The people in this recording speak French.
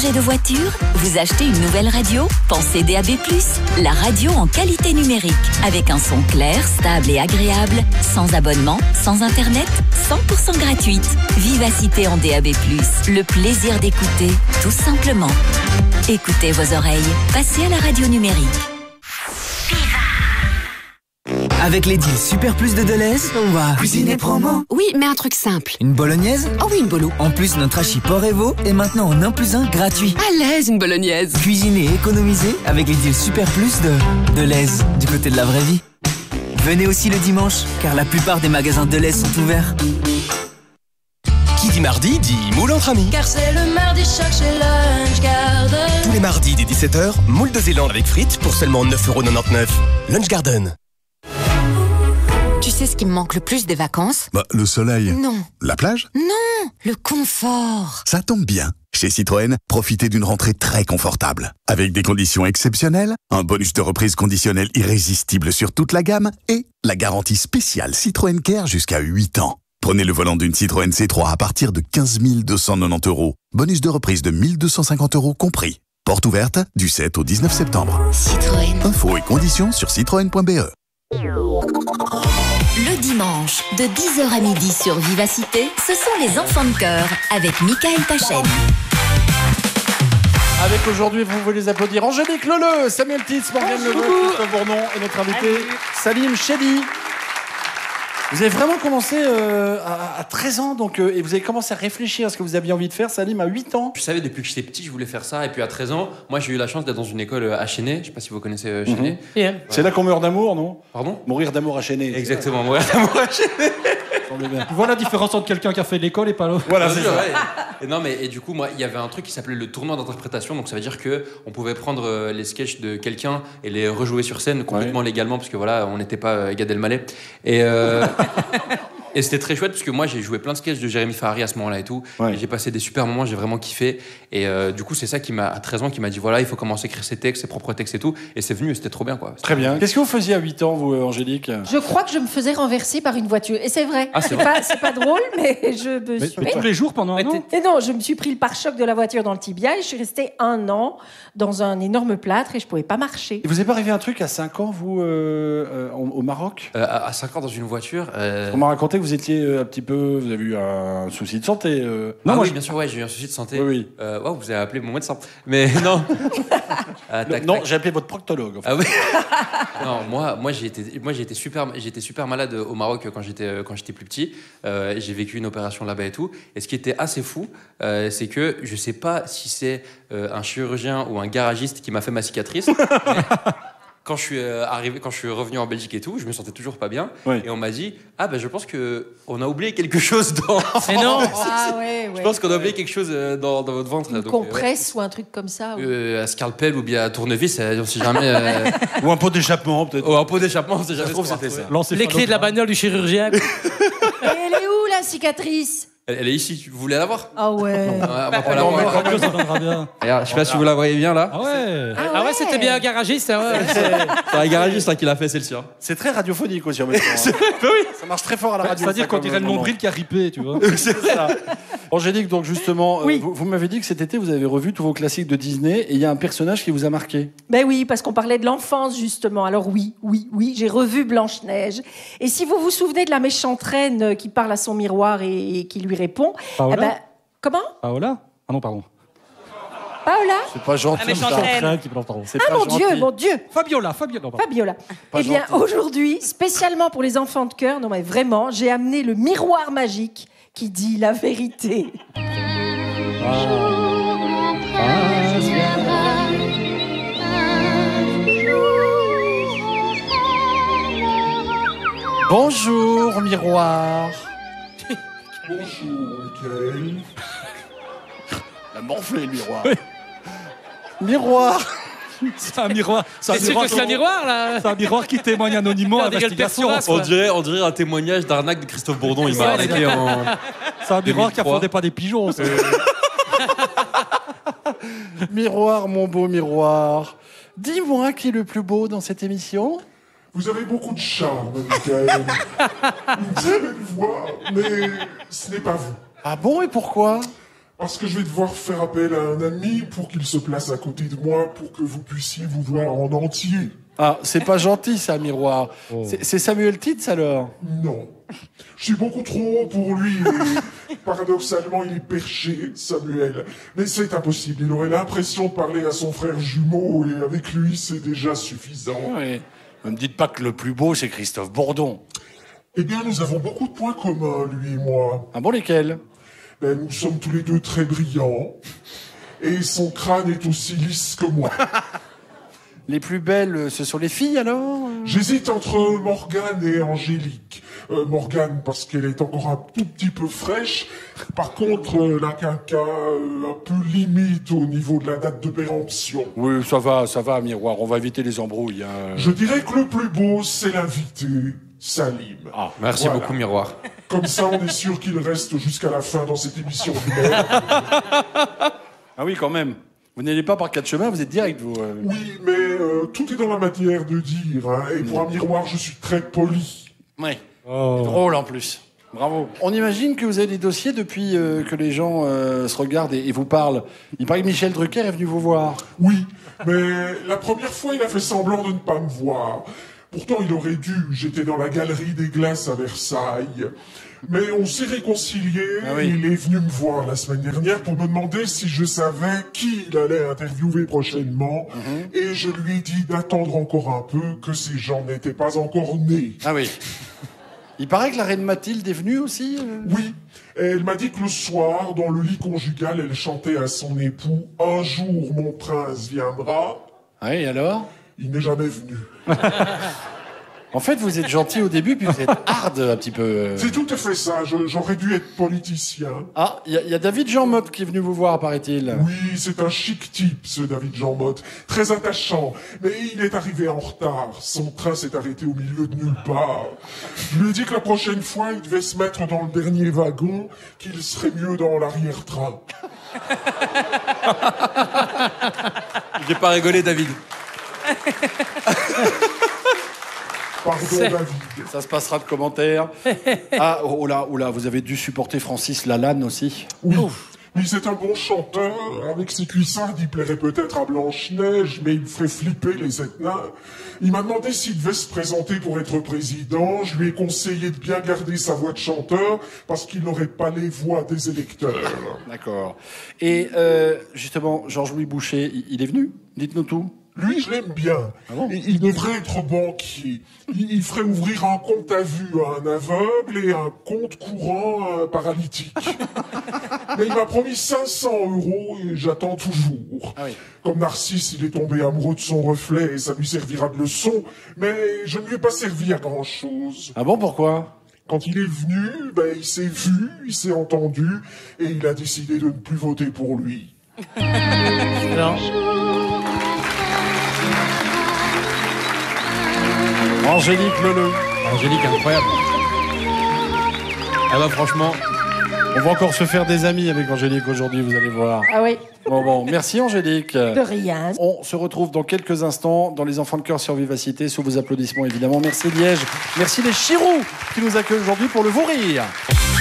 De voiture, vous achetez une nouvelle radio? Pensez DAB+, la radio en qualité numérique, avec un son clair, stable et agréable, sans abonnement, sans internet, 100% gratuite. Vivacité en DAB+, le plaisir d'écouter, tout simplement. Écoutez vos oreilles, passez à la radio numérique. Avec les deals Super Plus de Deleuze, on va cuisiner promo. Oui, mais un truc simple. Une bolognaise? Oh oui, une bolo. En plus, notre hachis porc Evo est maintenant en 1+1 gratuit. À l'aise, une bolognaise. Cuisiner et économiser avec les deals Super Plus de Deleuze, du côté de la vraie vie. Venez aussi le dimanche, car la plupart des magasins Deleuze sont ouverts. Qui dit mardi dit moule entre amis. Car c'est le mardi choc chez Lunch Garden. Tous les mardis dès 17h, moule de Zélande avec frites pour seulement 9,99 €. Lunch Garden. Tu sais ce qui me manque le plus des vacances? Le soleil. Non. La plage? Non, le confort. Ça tombe bien. Chez Citroën, profitez d'une rentrée très confortable. Avec des conditions exceptionnelles, un bonus de reprise conditionnel irrésistible sur toute la gamme et la garantie spéciale Citroën Care jusqu'à 8 ans. Prenez le volant d'une Citroën C3 à partir de 15 290 €. Bonus de reprise de 1 250 € compris. Porte ouverte du 7 au 19 septembre. Citroën. Infos et conditions sur citroën.be. Le dimanche, de 10h à midi sur Vivacité, ce sont les enfants de cœur avec Michael Pachen. Avec aujourd'hui, vous voulez les applaudir, Angélique Leleu, Samuel Titz, Morgane Leleu, Christophe Bourdon et notre invité Salim Chedi. Vous avez vraiment commencé à 13 ans, donc, et vous avez commencé à réfléchir à ce que vous aviez envie de faire, Salim, à 8 ans. Je savais depuis que j'étais petit, je voulais faire ça. Et puis à 13 ans, moi j'ai eu la chance d'être dans une école à Chênay. Je sais pas si vous connaissez Chênay. Yeah. C'est là qu'on meurt d'amour, non? Pardon? Mourir d'amour à Chênay. Exactement, mourir d'amour à Chênay. Tu vois la différence entre quelqu'un qui a fait l'école et pas l'autre. Voilà, c'est ça. Ouais. Et non, mais et du coup, moi, il y avait un truc qui s'appelait le tournoi d'interprétation. Donc ça veut dire que on pouvait prendre les sketchs de quelqu'un et les rejouer sur scène complètement légalement, parce que voilà, on n'était pas Gad Elmaleh. Et c'était très chouette parce que moi j'ai joué plein de sketchs de Jérémy Ferrari à ce moment-là et tout. Ouais. Et j'ai passé des super moments, j'ai vraiment kiffé. Et du coup, c'est ça qui m'a, à 13 ans, qui m'a dit voilà, il faut commencer à écrire ses textes, ses propres textes et tout. Et c'est venu et c'était trop bien quoi. Très bien. Qu'est-ce que vous faisiez à 8 ans, vous, Angélique? Je crois que je me faisais renverser par une voiture. Et c'est vrai. Ah, c'est pas drôle, mais je me suis. Mais tous les jours pendant un an? Et non, je me suis pris le pare-choc de la voiture dans le tibia et je suis restée 1 an dans un énorme plâtre et je pouvais pas marcher. Et vous n'avez pas arrivé un truc à 5 ans, vous, au Maroc? À 5 ans dans une voiture. On m'a raconté que vous étiez un petit peu. Vous avez eu un souci de santé. Non, oui, bien sûr, ouais, j'ai eu un souci de santé. Oui. Wow, vous avez appelé mon médecin. Mais non. Non, j'ai appelé votre proctologue. En fait. Ah oui. Non, moi j'ai été super malade au Maroc quand j'étais plus petit. J'ai vécu une opération là-bas et tout. Et ce qui était assez fou, c'est que je sais pas si c'est un chirurgien ou un garagiste qui m'a fait ma cicatrice. Quand je suis revenu en Belgique et tout, je me sentais toujours pas bien. Oui. Et on m'a dit, je pense qu'on a oublié quelque chose dans... Mais non. Je pense qu'on a oublié quelque chose dans votre ventre. Une compresse ou un truc comme ça. À scalpel ou bien à tournevis, on sait jamais... Ou un pot d'échappement, peut-être. Ou un pot d'échappement, on sait jamais. Je trouve que c'était ça. Les clés de la bagnole du chirurgien. Et elle est où, la cicatrice? Elle est ici, vous voulez la voir? Ah ouais. On va pas la voir. Ça donnera bien. Regarde, je sais pas si vous la voyez bien là. Ah ouais, c'était bien un garagiste. C'est un garagiste qui l'a fait, c'est le sien. C'est très radiophonique aussi en même temps. Oui. Ça marche très fort à la radio. C'est-à-dire qu'on dirait le nombril qui a ripé, tu vois. C'est ça. Angélique, donc justement, vous m'avez dit que cet été, vous avez revu tous vos classiques de Disney et il y a un personnage qui vous a marqué. Ben oui, parce qu'on parlait de l'enfance, justement. Alors oui, j'ai revu Blanche-Neige. Et si vous vous souvenez de la méchante reine qui parle à son miroir et qui lui répond... Paola comment? Paola? Ah non, pardon. Paola? C'est pas gentil. La méchante reine. Ah mon Dieu. Fabiola. Eh bien, aujourd'hui, spécialement pour les enfants de cœur, non mais vraiment, j'ai amené le miroir magique qui dit la vérité. Bonjour, miroir. Bonjour, Michael. La morflé, le miroir. Oui. Miroir. C'est un miroir. C'est sûr que c'est un miroir, là. C'est un miroir qui témoigne anonymement à l'investigation. On dirait un témoignage d'arnaque de Christophe Bourdon. Il m'a arnaqué en... C'est un miroir qui affondait pas des pigeons. Miroir, mon beau miroir. Dis-moi qui est le plus beau dans cette émission. Vous avez beaucoup de charme, Michael. Une très belle voix, mais ce n'est pas vous. Ah bon, et pourquoi? Parce que je vais devoir faire appel à un ami pour qu'il se place à côté de moi pour que vous puissiez vous voir en entier. Ah, c'est pas gentil, ça, Miroir. C'est Samuel Titz, alors? Non. Je suis beaucoup trop haut pour lui. Et paradoxalement, il est perché, Samuel. Mais c'est impossible. Il aurait l'impression de parler à son frère jumeau et avec lui, c'est déjà suffisant. Oui. Ne me dites pas que le plus beau, c'est Christophe Bourdon. Eh bien, nous avons beaucoup de points communs, lui et moi. Ah bon, lesquels? Ben, nous sommes tous les deux très brillants. Et son crâne est aussi lisse que moi. Les plus belles, ce sont les filles, alors? J'hésite entre Morgane et Angélique. Morgane, parce qu'elle est encore un tout petit peu fraîche. Par contre, la Quinca, un peu limite au niveau de la date de péremption. Oui, ça va, Miroir. On va éviter les embrouilles. Hein. Je dirais que le plus beau, c'est l'invité, Salim. Ah, merci beaucoup, Miroir. Comme ça, on est sûr qu'il reste jusqu'à la fin dans cette émission. Ah oui, quand même. Vous n'allez pas par quatre chemins, vous êtes direct, vous. Oui, mais tout est dans la manière de dire. Hein, et pour un miroir, je suis très poli. Oui. Oh. Drôle, en plus. Bravo. On imagine que vous avez des dossiers depuis que les gens se regardent et vous parlent. Il paraît que Michel Drucker est venu vous voir. Oui, mais la première fois, il a fait semblant de ne pas me voir. Pourtant, il aurait dû. J'étais dans la galerie des glaces à Versailles. Mais on s'est réconciliés. Ah oui. Il est venu me voir la semaine dernière pour me demander si je savais qui il allait interviewer prochainement. Et je lui ai dit d'attendre encore un peu, que ces gens n'étaient pas encore nés. Ah oui. Il paraît que la reine Mathilde est venue aussi. Oui. Elle m'a dit que le soir, dans le lit conjugal, elle chantait à son époux « Un jour, mon prince viendra ». Ah oui, alors? Il n'est jamais venu. En fait, vous êtes gentil au début, puis vous êtes hard un petit peu. C'est tout à fait ça. J'aurais dû être politicien. Ah, il y a David Jean Motte qui est venu vous voir, paraît-il. Oui, c'est un chic type, ce David Jean Motte. Très attachant. Mais il est arrivé en retard. Son train s'est arrêté au milieu de nulle part. Je lui ai dit que la prochaine fois, il devait se mettre dans le dernier wagon, qu'il serait mieux dans l'arrière-train. J'ai pas rigolé, David. Pardon, David. Ça se passera de commentaires. Ah, oh là, vous avez dû supporter Francis Lalanne aussi. Oui. Oui, c'est un bon chanteur. Avec ses cuissardes, il plairait peut-être à Blanche-Neige, mais il me ferait flipper les Etnas. Il m'a demandé s'il devait se présenter pour être président. Je lui ai conseillé de bien garder sa voix de chanteur, parce qu'il n'aurait pas les voix des électeurs. D'accord. Et justement, Georges-Louis Boucher, il est venu? Dites-nous tout. Lui, je l'aime bien. Ah bon? Il devrait être banquier. Il ferait ouvrir un compte à vue à un aveugle et un compte courant à un paralytique. Mais il m'a promis 500 € et j'attends toujours. Ah oui. Comme Narcisse, il est tombé amoureux de son reflet et ça lui servira de leçon. Mais je ne lui ai pas servi à grand-chose. Ah bon, pourquoi? Quand il est venu, il s'est vu, il s'est entendu et il a décidé de ne plus voter pour lui. Non. Angélique Leleu. Angélique, incroyable. Ah bah franchement... On va encore se faire des amis avec Angélique aujourd'hui, vous allez voir. Ah oui. Bon, merci Angélique. De rien. On se retrouve dans quelques instants dans les Enfants de Cœur sur Vivacité, sous vos applaudissements évidemment. Merci Liège, merci les Chirous qui nous accueillent aujourd'hui pour le Vaurire.